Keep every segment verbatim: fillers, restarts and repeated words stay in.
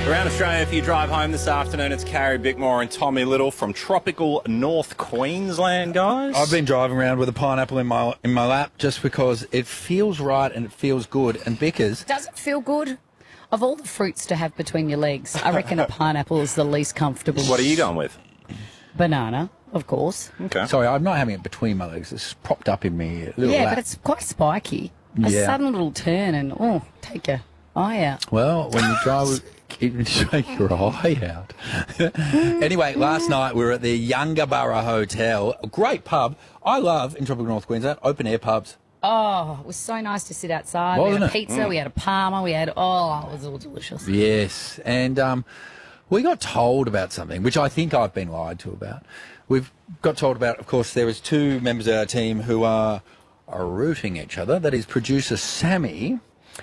Around Australia, if you drive home this afternoon, it's Carrie Bickmore and Tommy Little from tropical North Queensland, guys. I've been driving around with a pineapple in my in my lap just because it feels right and it feels good. And Bickers... Does it feel good? Of all the fruits to have between your legs, I reckon a pineapple is the least comfortable. What are you going with? Banana, of course. Okay. Sorry, I'm not having it between my legs. It's propped up in me. Little Yeah, lap. but it's quite spiky. A Yeah. sudden little turn and, oh, take your eye out. Well, when you drive... Even shake your eye out. Anyway, last night we were at the Yungaburra Hotel. A great pub. I love, in tropical North Queensland, open-air pubs. Oh, it was so nice to sit outside. Wasn't we had it? a pizza, Mm. we had a parma, we had, oh, it was all delicious. Yes, and um, we got told about something, which I think I've been lied to about. We've got told about, of course, there is two members of our team who are, are rooting each other. That is producer Sammy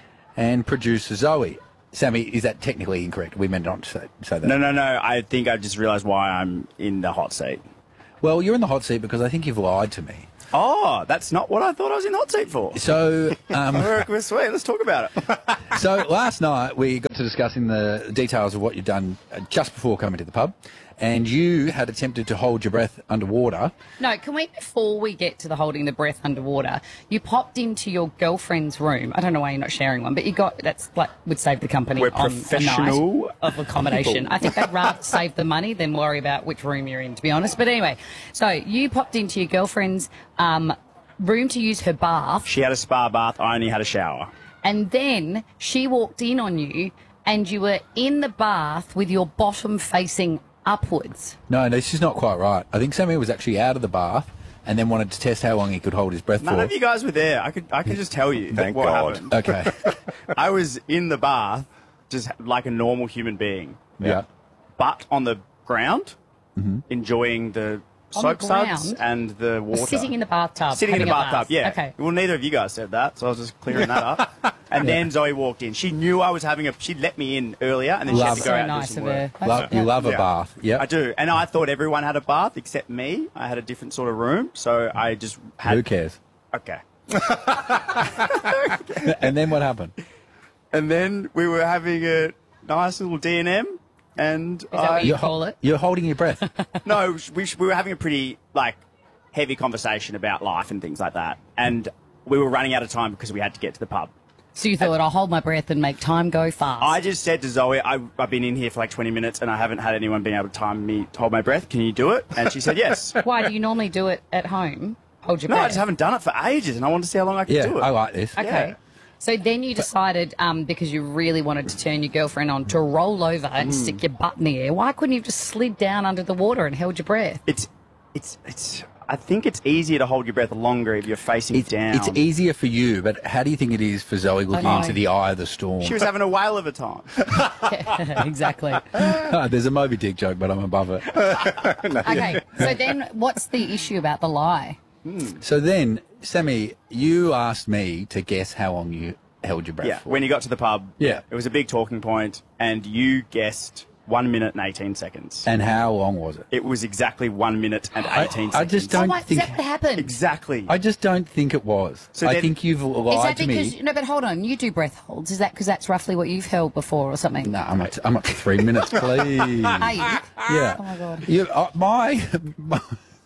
and producer Zoe. Sammy, is that technically incorrect? We meant not to say, say that. No, no, no. I think I just realised why I'm in the hot seat. Well, you're in the hot seat because I think you've lied to me. Oh, that's not what I thought I was in the hot seat for. So, um, we're, we're sweet. Let's talk about it. so last night we got to discussing the details of what you'd done uh, just before coming to the pub, and you had attempted to hold your breath underwater. No, can we, before we get to the holding the breath underwater, you popped into your girlfriend's room. I don't know why you're not sharing one, but you got, that's like, would save the company We're on a professional night of accommodation. people. I think they'd rather save the money than worry about which room you're in, to be honest. But anyway, so you popped into your girlfriend's um, room to use her bath, She had a spa bath. I only had a shower. and then she walked in on you, and you were in the bath with your bottom facing upwards. No, no, this is not quite right. I think Sammy was actually out of the bath and then wanted to test how long he could hold his breath None for. of you guys were there. I could I could just tell you Thank what God. happened. Okay. I was in the bath, just like a normal human being, Yeah. but on the ground, enjoying the On soap the suds ground? and the water. Sitting in the bathtub. Sitting in the having a bathtub, bath. yeah. Okay. Well, neither of you guys said that, so I was just clearing that up. And then Zoe walked in. She knew I was having a. She'd let me in earlier, and then Love she it. had to go So out and do nice some of her. work. That's- Love, you love a Yeah. bath. Yeah. I do, and I thought everyone had a bath except me. I had a different sort of room, so I just had. Who cares? Okay. And then what happened? And then we were having a nice little D and M, and Is that I, what you You're, call ho- it? you're holding your breath. no, we we were having a pretty like heavy conversation about life and things like that, and we were running out of time because we had to get to the pub. So you thought, I'll hold my breath and make time go fast. I just said to Zoe, I, I've been in here for like twenty minutes and I haven't had anyone being able to time me to hold my breath. Can you do it? And she said yes. Why, do you normally do it at home? Hold your No, breath? I just haven't done it for ages, and I wanted to see how long I could Yeah, do it. I like this. Okay. Yeah. So then you decided, um, because you really wanted to turn your girlfriend on, to roll over and Hmm. stick your butt in the air. Why couldn't you have just slid down under the water and held your breath? It's, it's, it's. I think it's easier to hold your breath longer if you're facing It's, down. it's easier for you, but how do you think it is for Zoe looking know. into the eye of the storm? She was having a whale of a time. Exactly. Ah, there's a Moby Dick joke, but I'm above it. Okay. So then what's the issue about the lie? So then, Sammy, you asked me to guess how long you held your breath Yeah, for. when you got to the pub, Yeah. it was a big talking point, and you guessed one minute and eighteen seconds. And how long was it? It was exactly one minute and I- eighteen I seconds. just Oh, don't what, is think... that what happened? Exactly. I just don't think it was. So I then- think you've Is lied that to because, me. no, but hold on, you do breath holds. Is that because that's roughly what you've held before or something? No, I'm up to, I'm up to three minutes, please. Hey, Yeah. oh my God. You, uh, my, my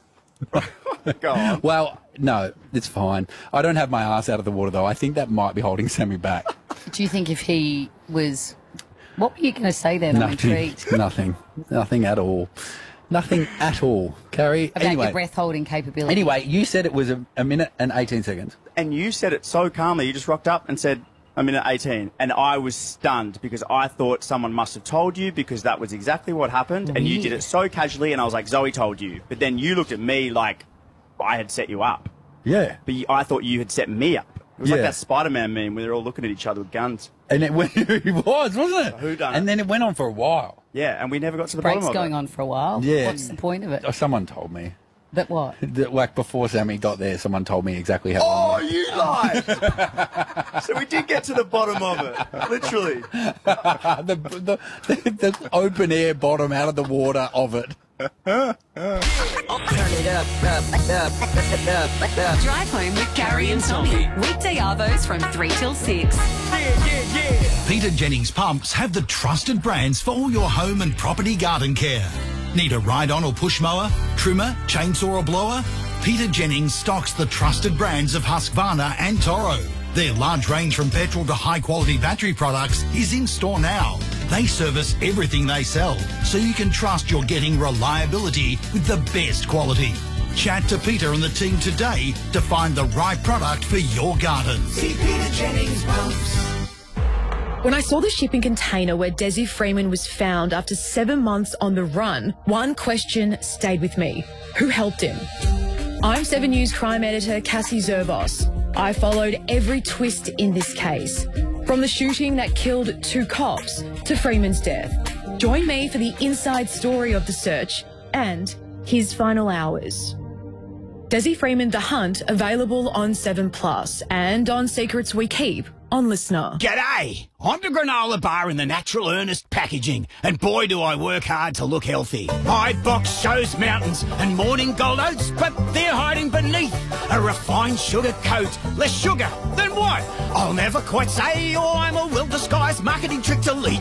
Go on. well, no, it's fine. I don't have my ass out of the water though. I think that might be holding Sammy back. Do you think if he was... What were you going to say then? I'm Nothing, intrigued. nothing, nothing at all, nothing at all. Carrie. About anyway, your breath holding capability. anyway, you said it was a, a minute and eighteen seconds. And you said it so calmly. You just rocked up and said, a minute eighteen. And I was stunned because I thought someone must have told you because that was exactly what happened. And you did it so casually, and I was like, Zoe told you. But then you looked at me like I had set you up. Yeah. But you, I thought you had set me up. It was like Yeah. that Spider-Man meme where they're all looking at each other with guns. And it, went, it was, wasn't it? Who done And it? then it went on for a while. Yeah, and we never got to the Break's bottom of going it. on for a while. Yeah. What's the point of it? Oh, someone told me. That what? That, like before Sammy got there, someone told me exactly how Oh, long. you lied! So we did get to the bottom of it, literally. the, the, the, the open air bottom out of the water of it. Turn it up, up, up, up, up. Drive home with Carrie and Tommy. Weekday arvos from three till six. Yeah, yeah, yeah. Peter Jennings pumps have the trusted brands for all your home and property garden care. Need a ride-on or push mower, trimmer, chainsaw or blower? Peter Jennings stocks the trusted brands of Husqvarna and Toro. Their large range from petrol to high-quality battery products is in store now. They service everything they sell, so you can trust you're getting reliability with the best quality. Chat to Peter and the team today to find the right product for your garden. See Peter Jennings Pumps. When I saw the shipping container where Desi Freeman was found after seven months on the run, one question stayed with me. Who helped him? I'm seven News crime editor Cassie Zerbos. I followed every twist in this case, from the shooting that killed two cops to Freeman's death. Join me for the inside story of the search and his final hours. Desi Freeman, The Hunt, available on seven plus and on Secrets We Keep on Listener. G'day! I'm the granola bar in the Natural Earnest packaging, and boy do I work hard to look healthy. My box shows mountains and morning gold oats, but they're hiding beneath a refined sugar coat. Less sugar than what? I'll never quite say, or I'm a well-disguised marketing trick to lead